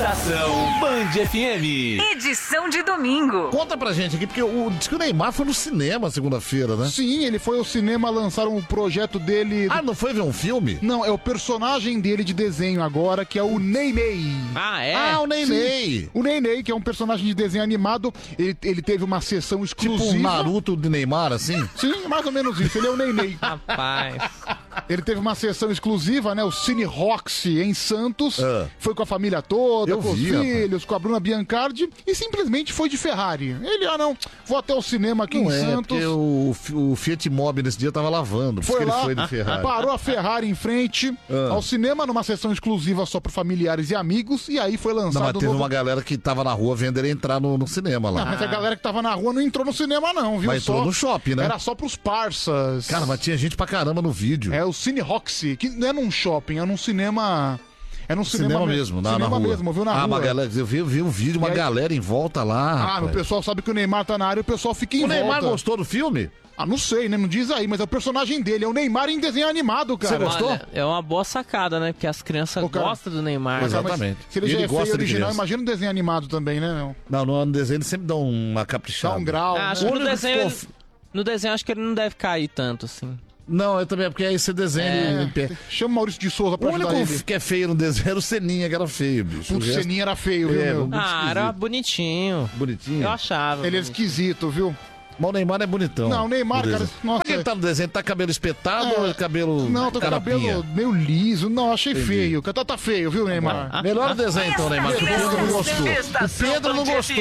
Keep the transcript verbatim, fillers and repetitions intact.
Estação Band F M. Edição de domingo. Conta pra gente aqui, porque o, diz que o Neymar foi no cinema segunda-feira, né? Sim, ele foi ao cinema, lançaram o projeto dele... Ah, não foi ver um filme? Não, é o personagem dele de desenho agora, que é o Ney Ney. Ah, é? Ah, o Ney Ney. O Ney Ney, que é um personagem de desenho animado, ele, ele teve uma sessão exclusiva. Tipo um Naruto de Neymar, assim? Sim, mais ou menos isso, ele é o Ney Ney. Rapaz. Ele teve uma sessão exclusiva, né? O Cine Roxy em Santos. Ah. Foi com a família toda, Eu com vi, os filhos, com a Bruna Biancardi. E simplesmente foi de Ferrari. Ele, ah não, vou até o cinema aqui Não em é, Santos. porque o, o Fiat Mobi nesse dia tava lavando, por isso Foi que lá, ele foi de Ferrari. parou a Ferrari em frente Ah. ao cinema, numa sessão exclusiva só para familiares e amigos. E aí foi lançado Não, mas o teve novo... uma galera que tava na rua vendo ele entrar no, no cinema lá. Não, mas a galera que tava na rua não entrou no cinema não, viu? Mas entrou Só- no shopping, né? Era só pros parças. Cara, mas tinha gente pra caramba no vídeo. É o Cine Roxy, que não é num shopping, é num cinema... É num cinema, Cinema me- mesmo, na, cinema na rua. mesmo, viu, na ah, rua. uma galera, eu vi, eu vi um vídeo, uma E aí- galera em volta lá, Ah, rapaz. o pessoal sabe que o Neymar tá na área e o pessoal fica em O Neymar volta. gostou do filme? Ah, não sei, né? Não diz aí, mas é o personagem dele, é o Neymar em desenho animado, cara. Você gostou? Olha, é uma boa sacada, né? Porque as crianças Ô, cara, gostam do Neymar. Mas, né? Exatamente. se ele E já ele é gosta feio de original, criança. imagina um desenho animado também, né, meu? Não, no no desenho eles sempre dão uma Dá caprichada. um grau, Ah, né? acho que O no único que desenho, ficou- ele- no desenho acho que ele não deve cair tanto, assim. Não, eu também, porque aí você desenha É, ele em pé. chama o Maurício de Souza O pra ajudar único ele. que é feio no desenho era o Seninha, que era feio, bicho. Putz, O o resto- Seninha era feio, viu, É, meu? muito Ah, era esquisito. bonitinho. Bonitinho. Eu achava. Ele é bonitinho. esquisito, viu? Mas o Neymar é bonitão. Não, o Neymar, no cara, desenho. nossa, Mas ele tá no desenho, tá cabelo espetado É. ou é cabelo Não, tá com o carapinha? cabelo meio liso. Não, achei Entendi. feio. Tá, tá feio, viu, Neymar? Melhor o desenho então, Neymar. que O Pedro não gostou. Estação O Pedro não Band gostou.